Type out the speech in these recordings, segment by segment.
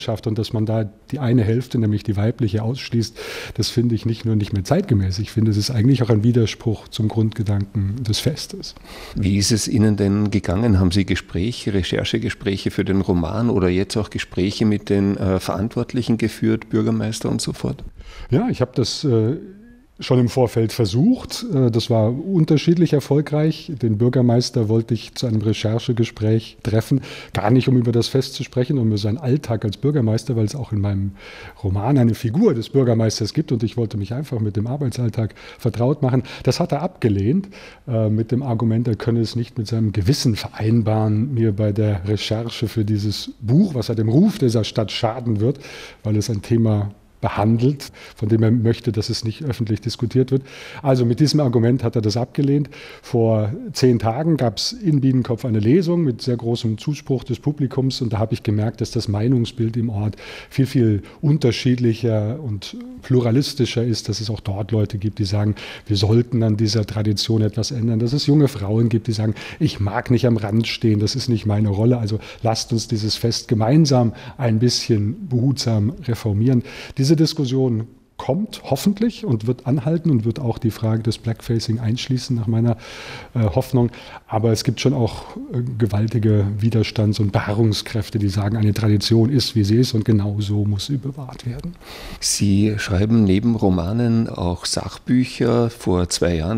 schafft und dass man da die eine Hälfte, nämlich die weibliche, ausschließt, das finde ich nicht nur nicht mehr zeitgemäß, ich finde, es ist eigentlich auch ein Widerspruch zum Grundgedanken des Festes. Wie ist es Ihnen denn gegangen? Haben Sie Gespräche, Recherchegespräche für den Roman oder jetzt auch Gespräche mit den Verantwortlichen geführt, Bürgermeister und so fort? Ja, ich habe das schon im Vorfeld versucht. Das war unterschiedlich erfolgreich. Den Bürgermeister wollte ich zu einem Recherchegespräch treffen. Gar nicht, um über das Fest zu sprechen, um über seinen Alltag als Bürgermeister, weil es auch in meinem Roman eine Figur des Bürgermeisters gibt und ich wollte mich einfach mit dem Arbeitsalltag vertraut machen. Das hat er abgelehnt mit dem Argument, er könne es nicht mit seinem Gewissen vereinbaren, mir bei der Recherche für dieses Buch, was er dem Ruf dieser Stadt schaden wird, weil es ein Thema behandelt, von dem er möchte, dass es nicht öffentlich diskutiert wird. Also mit diesem Argument hat er das abgelehnt. Vor 10 Tagen gab es in Biedenkopf eine Lesung mit sehr großem Zuspruch des Publikums und da habe ich gemerkt, dass das Meinungsbild im Ort viel, viel unterschiedlicher und pluralistischer ist, dass es auch dort Leute gibt, die sagen, wir sollten an dieser Tradition etwas ändern, dass es junge Frauen gibt, die sagen, ich mag nicht am Rand stehen, das ist nicht meine Rolle, also lasst uns dieses Fest gemeinsam ein bisschen behutsam reformieren. Diese Diskussion kommt hoffentlich und wird anhalten und wird auch die Frage des Blackfacing einschließen, nach meiner Hoffnung. Aber es gibt schon auch gewaltige Widerstands- und Beharrungskräfte, die sagen, eine Tradition ist, wie sie ist und genau so muss sie bewahrt werden. Sie schreiben neben Romanen auch Sachbücher. Vor 2 Jahren,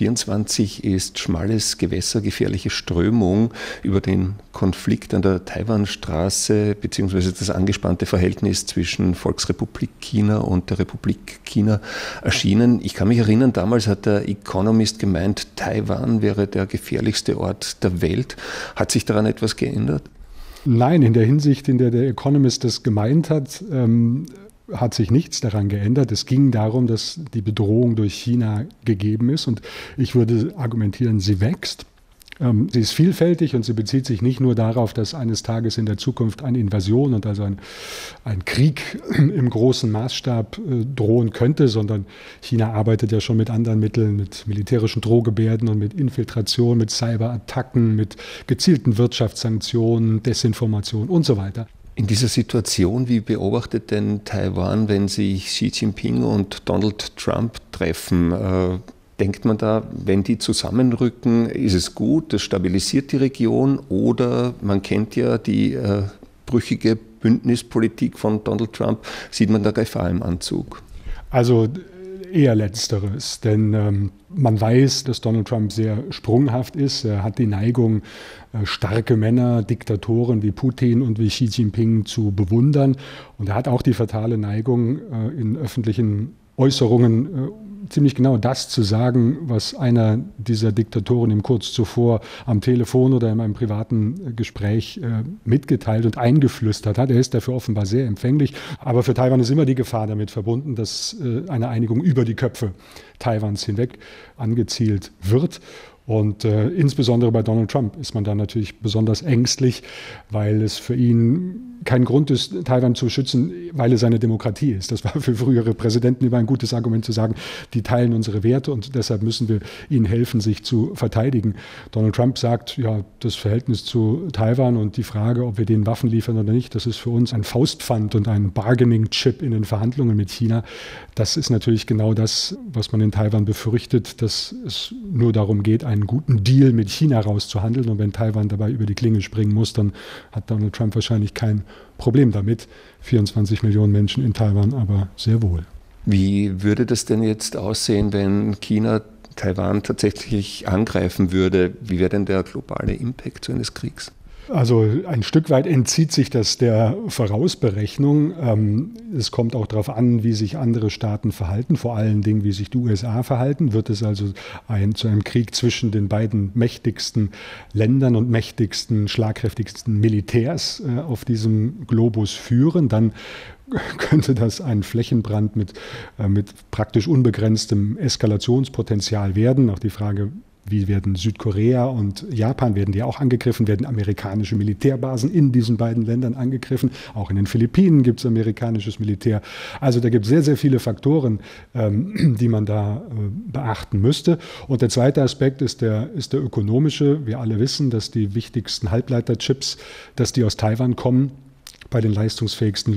2024, ist Schmales Gewässer, gefährliche Strömung über den Konflikt an der Taiwanstraße bzw. das angespannte Verhältnis zwischen Volksrepublik China und der Republik China erschienen. Ich kann mich erinnern, damals hat der Economist gemeint, Taiwan wäre der gefährlichste Ort der Welt. Hat sich daran etwas geändert? Nein, in der Hinsicht, in der der Economist das gemeint hat, hat sich nichts daran geändert. Es ging darum, dass die Bedrohung durch China gegeben ist und ich würde argumentieren, sie wächst. Sie ist vielfältig und sie bezieht sich nicht nur darauf, dass eines Tages in der Zukunft eine Invasion und also ein Krieg im großen Maßstab drohen könnte, sondern China arbeitet ja schon mit anderen Mitteln, mit militärischen Drohgebärden und mit Infiltration, mit Cyberattacken, mit gezielten Wirtschaftssanktionen, Desinformation und so weiter. In dieser Situation, wie beobachtet denn Taiwan, wenn sich Xi Jinping und Donald Trump treffen? Denkt man da, wenn die zusammenrücken, ist es gut, das stabilisiert die Region oder man kennt ja die brüchige Bündnispolitik von Donald Trump, sieht man da Gefahr im Anzug? Also eher Letzteres, denn man weiß, dass Donald Trump sehr sprunghaft ist. Er hat die Neigung, starke Männer, Diktatoren wie Putin und wie Xi Jinping zu bewundern. Und er hat auch die fatale Neigung, in öffentlichen Äußerungen ziemlich genau das zu sagen, was einer dieser Diktatoren ihm kurz zuvor am Telefon oder in einem privaten Gespräch mitgeteilt und eingeflüstert hat. Er ist dafür offenbar sehr empfänglich. Aber für Taiwan ist immer die Gefahr damit verbunden, dass eine Einigung über die Köpfe Taiwans hinweg angezielt wird. Und insbesondere bei Donald Trump ist man da natürlich besonders ängstlich, weil es für ihn kein Grund ist, Taiwan zu schützen, weil es eine Demokratie ist. Das war für frühere Präsidenten immer ein gutes Argument zu sagen, die teilen unsere Werte und deshalb müssen wir ihnen helfen, sich zu verteidigen. Donald Trump sagt, ja, das Verhältnis zu Taiwan und die Frage, ob wir denen Waffen liefern oder nicht, das ist für uns ein Faustpfand und ein Bargaining-Chip in den Verhandlungen mit China. Das ist natürlich genau das, was man in Taiwan befürchtet, dass es nur darum geht, einen guten Deal mit China rauszuhandeln. Und wenn Taiwan dabei über die Klinge springen muss, dann hat Donald Trump wahrscheinlich kein Problem damit. 24 Millionen Menschen in Taiwan aber sehr wohl. Wie würde das denn jetzt aussehen, wenn China Taiwan tatsächlich angreifen würde? Wie wäre denn der globale Impact so eines Kriegs? Also ein Stück weit entzieht sich das der Vorausberechnung. Es kommt auch darauf an, wie sich andere Staaten verhalten, vor allen Dingen, wie sich die USA verhalten. Wird es also zu einem Krieg zwischen den beiden mächtigsten Ländern und mächtigsten, schlagkräftigsten Militärs auf diesem Globus führen, dann könnte das ein Flächenbrand mit praktisch unbegrenztem Eskalationspotenzial werden. Auch die Frage, wie werden Südkorea und Japan, werden die auch angegriffen, werden amerikanische Militärbasen in diesen beiden Ländern angegriffen. Auch in den Philippinen gibt es amerikanisches Militär. Also da gibt es sehr, sehr viele Faktoren, die man da beachten müsste. Und der zweite Aspekt ist der ökonomische. Wir alle wissen, dass die wichtigsten Halbleiterchips, dass die aus Taiwan kommen. bei den leistungsfähigsten